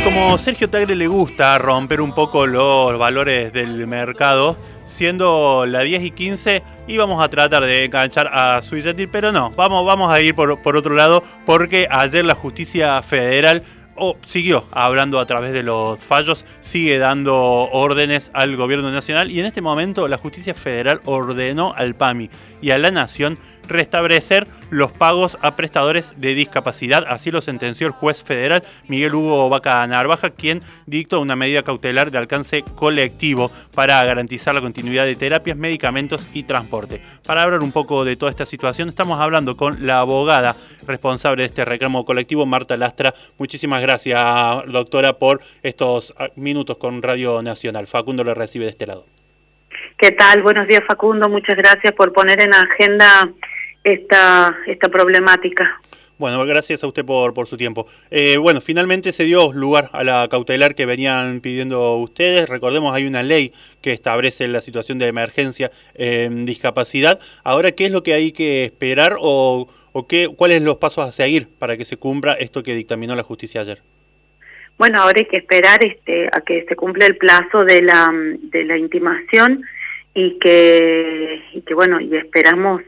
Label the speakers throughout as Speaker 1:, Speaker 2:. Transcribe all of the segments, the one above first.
Speaker 1: como Sergio Tagle le gusta romper un poco los valores del mercado, siendo las 10:15 íbamos a tratar de enganchar a Suizatil, pero no, vamos a ir por otro lado, porque ayer la Justicia Federal siguió hablando a través de los fallos, sigue dando órdenes al gobierno nacional, y en este momento la Justicia Federal ordenó al PAMI y a la Nación restablecer los pagos a prestadores de discapacidad. Así lo sentenció el juez federal Miguel Hugo Vaca Narvaja, quien dictó una medida cautelar de alcance colectivo para garantizar la continuidad de terapias, medicamentos y transporte. Para hablar un poco de toda esta situación, estamos hablando con la abogada responsable de este reclamo colectivo, Marta Lastra. Muchísimas gracias, doctora, por estos minutos con Radio Nacional. Facundo le recibe de este lado.
Speaker 2: ¿Qué tal? Buenos días, Facundo. Muchas gracias por poner en agenda esta problemática.
Speaker 1: Bueno, gracias a usted por su tiempo. Bueno, finalmente se dio lugar a la cautelar que venían pidiendo ustedes. Recordemos, hay una ley que establece la situación de emergencia en discapacidad. Ahora, ¿qué es lo que hay que esperar o cuáles son los pasos a seguir para que se cumpla esto que dictaminó la justicia ayer?
Speaker 2: Bueno, ahora hay que esperar a que se cumpla el plazo de la intimación y que bueno, y esperamos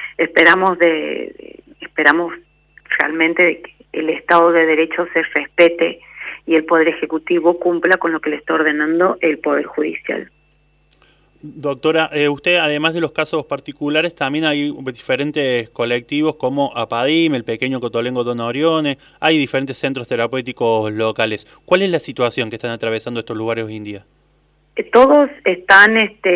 Speaker 2: realmente de que el Estado de Derecho se respete y el Poder Ejecutivo cumpla con lo que le está ordenando el Poder Judicial.
Speaker 1: Doctora, usted, además de los casos particulares, también hay diferentes colectivos como APADIM, el Pequeño Cotolengo Don Orione, hay diferentes centros terapéuticos locales. ¿Cuál es la situación que están atravesando estos lugares hoy en día?
Speaker 2: Todos están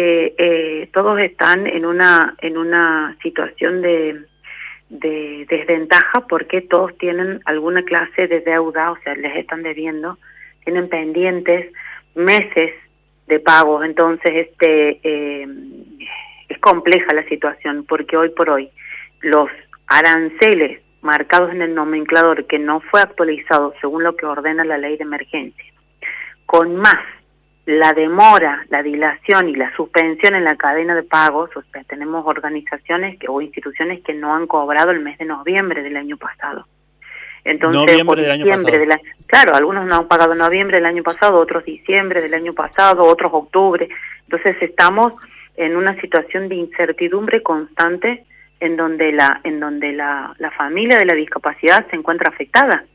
Speaker 2: en una situación de desventaja, porque todos tienen alguna clase de deuda, o sea, les están debiendo, tienen pendientes meses de pagos. Entonces es compleja la situación, porque hoy por hoy los aranceles marcados en el nomenclador, que no fue actualizado según lo que ordena la ley de emergencia, con más la demora, la dilación y la suspensión en la cadena de pagos, o sea, tenemos organizaciones o instituciones que no han cobrado el mes de noviembre del año pasado. Entonces,
Speaker 1: noviembre del año pasado.
Speaker 2: Claro, algunos no han pagado noviembre del año pasado, otros diciembre del año pasado, otros octubre. Entonces estamos en una situación de incertidumbre constante en donde la familia de la discapacidad se encuentra afectada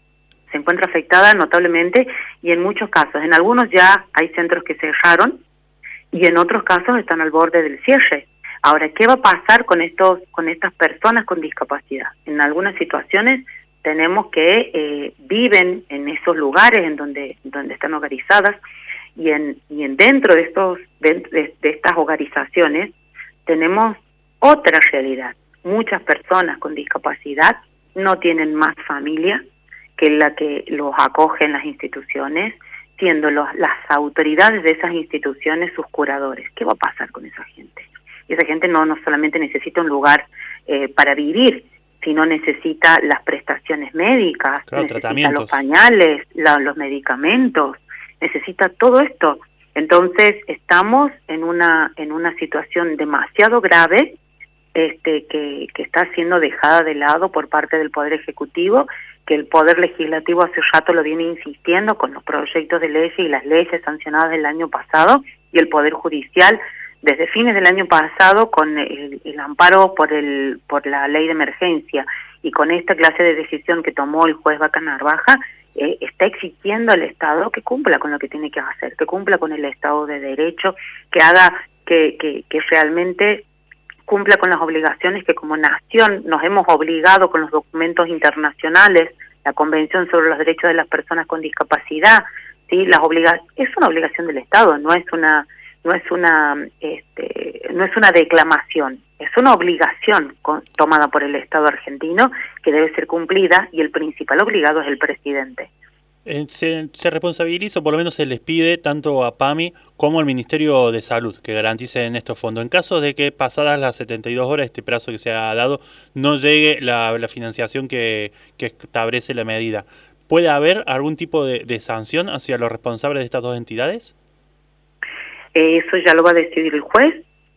Speaker 2: notablemente, y en muchos casos, en algunos ya hay centros que cerraron y en otros casos están al borde del cierre. Ahora, ¿qué va a pasar con estas personas con discapacidad? En algunas situaciones tenemos que viven en esos lugares en donde están hogarizadas, y dentro de estas hogarizaciones tenemos otra realidad. Muchas personas con discapacidad no tienen más familia que la que los acoge en las instituciones, siendo las autoridades de esas instituciones sus curadores. ¿Qué va a pasar con esa gente? Y esa gente no solamente necesita un lugar para vivir, sino necesita las prestaciones médicas,
Speaker 1: claro,
Speaker 2: necesita los pañales, los medicamentos, necesita todo esto. Entonces estamos en una situación demasiado grave, que está siendo dejada de lado por parte del Poder Ejecutivo, que el Poder Legislativo hace rato lo viene insistiendo con los proyectos de leyes y las leyes sancionadas del año pasado, y el Poder Judicial desde fines del año pasado con el amparo por la ley de emergencia, y con esta clase de decisión que tomó el juez Vaca Narvaja, está exigiendo al Estado que cumpla con lo que tiene que hacer, que cumpla con el Estado de Derecho, que haga que realmente cumpla con las obligaciones que como nación nos hemos obligado con los documentos internacionales, la Convención sobre los Derechos de las Personas con Discapacidad, ¿sí? Es una obligación del Estado, no es una declamación, es una obligación tomada por el Estado argentino que debe ser cumplida, y el principal obligado es el presidente.
Speaker 1: Se responsabiliza, o por lo menos se les pide tanto a PAMI como al Ministerio de Salud que garanticen estos fondos. En caso de que pasadas las 72 horas, este plazo que se ha dado, no llegue la financiación que establece la medida, ¿puede haber algún tipo de sanción hacia los responsables de estas dos entidades?
Speaker 2: Eso ya lo va a decidir el juez.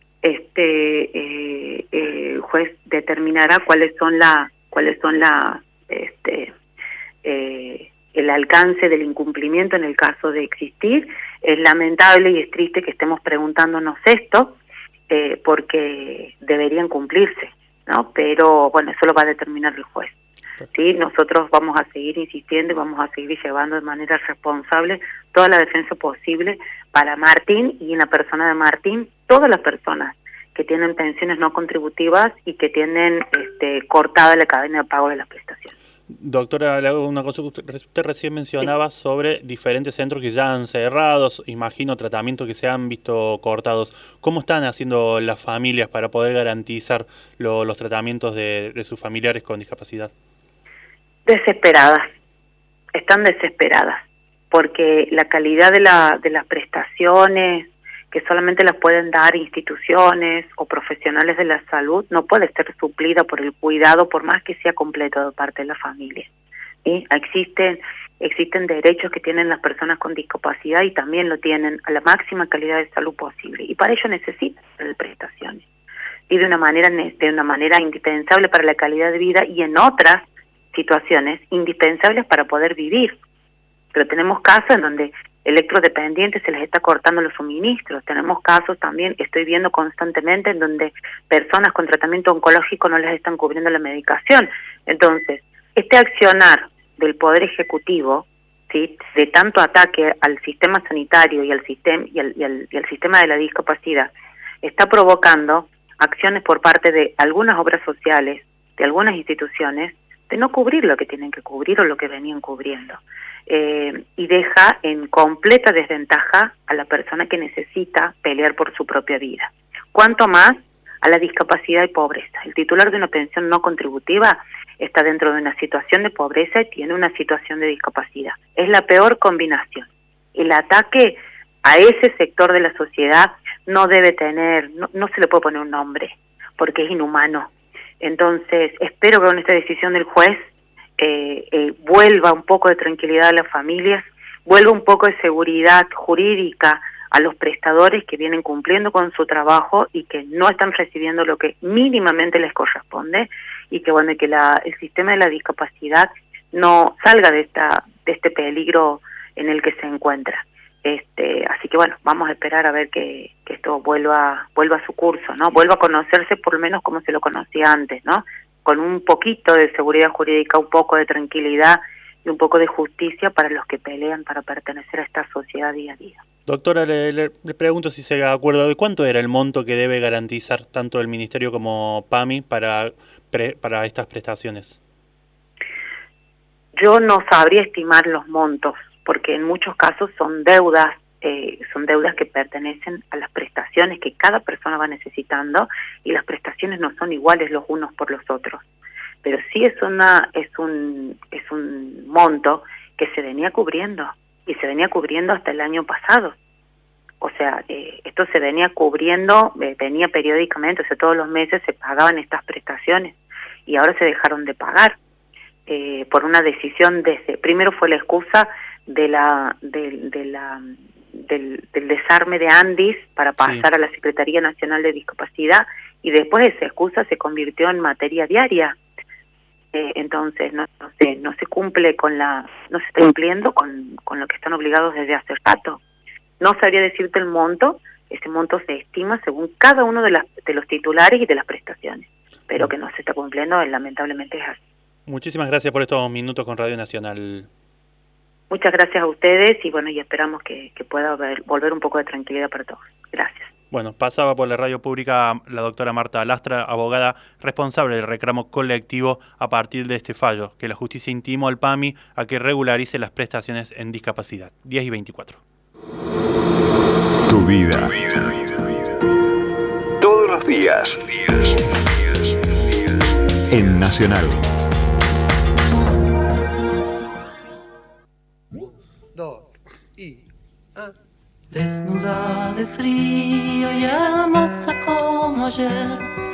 Speaker 2: El juez determinará cuáles son el alcance del incumplimiento en el caso de existir. Es lamentable y es triste que estemos preguntándonos esto, porque deberían cumplirse, ¿no? Pero bueno, eso lo va a determinar el juez. ¿Sí? Nosotros vamos a seguir insistiendo y vamos a seguir llevando de manera responsable toda la defensa posible para Martín, y en la persona de Martín, todas las personas que tienen pensiones no contributivas y que tienen cortada la cadena de pago de las prestaciones.
Speaker 1: Doctora, le hago una cosa. Usted recién mencionaba sobre diferentes centros que ya han cerrado, imagino tratamientos que se han visto cortados. ¿Cómo están haciendo las familias para poder garantizar los tratamientos de sus familiares con discapacidad?
Speaker 2: Desesperadas, están desesperadas, porque la calidad de las prestaciones que solamente las pueden dar instituciones o profesionales de la salud no puede ser suplida por el cuidado, por más que sea completo de parte de la familia. ¿Sí? Existen derechos que tienen las personas con discapacidad y también lo tienen a la máxima calidad de salud posible, y para ello necesitan prestaciones, y de una manera indispensable para la calidad de vida, y en otras situaciones indispensables para poder vivir. Pero tenemos casos en donde electrodependientes se les está cortando los suministros. Tenemos casos también, estoy viendo constantemente, en donde personas con tratamiento oncológico no les están cubriendo la medicación. Entonces, este accionar del Poder Ejecutivo, ¿sí?, de tanto ataque al sistema sanitario y al sistema de la discapacidad, está provocando acciones por parte de algunas obras sociales, de algunas instituciones, de no cubrir lo que tienen que cubrir o lo que venían cubriendo. Y deja en completa desventaja a la persona que necesita pelear por su propia vida. Cuanto más a la discapacidad y pobreza. El titular de una pensión no contributiva está dentro de una situación de pobreza y tiene una situación de discapacidad. Es la peor combinación. El ataque a ese sector de la sociedad no debe tener, no se le puede poner un nombre, porque es inhumano. Entonces, espero que con esta decisión del juez vuelva un poco de tranquilidad a las familias, vuelva un poco de seguridad jurídica a los prestadores que vienen cumpliendo con su trabajo y que no están recibiendo lo que mínimamente les corresponde, y que bueno, que el sistema de la discapacidad no salga de este peligro en el que se encuentra. Así que bueno, vamos a esperar a ver que esto vuelva a su curso, ¿no? Vuelva a conocerse por lo menos como se lo conocía antes, ¿no? Con un poquito de seguridad jurídica, un poco de tranquilidad y un poco de justicia para los que pelean para pertenecer a esta sociedad día a día.
Speaker 1: Doctora, le pregunto si se da acuerdo de cuánto era el monto que debe garantizar tanto el Ministerio como PAMI para estas prestaciones.
Speaker 2: Yo no sabría estimar los montos, porque en muchos casos son deudas que pertenecen a las prestaciones que cada persona va necesitando, y las prestaciones no son iguales los unos por los otros. Pero sí es un monto que se venía cubriendo, y se venía cubriendo hasta el año pasado. O sea, esto se venía cubriendo, venía periódicamente, o sea, todos los meses se pagaban estas prestaciones, y ahora se dejaron de pagar por una decisión primero fue la excusa del desarme de Andis para pasar a la Secretaría Nacional de Discapacidad, y después esa excusa se convirtió en materia diaria. Entonces no se cumple no se está cumpliendo con lo que están obligados desde hace rato. No sabría decirte el monto. Ese monto se estima según cada uno de los titulares y de las prestaciones, pero que no se está cumpliendo, lamentablemente es así.
Speaker 1: Muchísimas gracias por estos minutos con Radio Nacional.
Speaker 2: Muchas gracias a ustedes, y bueno, y esperamos que pueda volver un poco de tranquilidad para todos. Gracias.
Speaker 1: Bueno, pasaba por la radio pública la doctora Marta Lastra, abogada responsable del reclamo colectivo a partir de este fallo, que la justicia intimó al PAMI a que regularice las prestaciones en discapacidad. 10:24.
Speaker 3: Tu vida. Todos los días. En Nacional.
Speaker 4: 2 y
Speaker 5: Desnuda de frío y hermosa como ayer,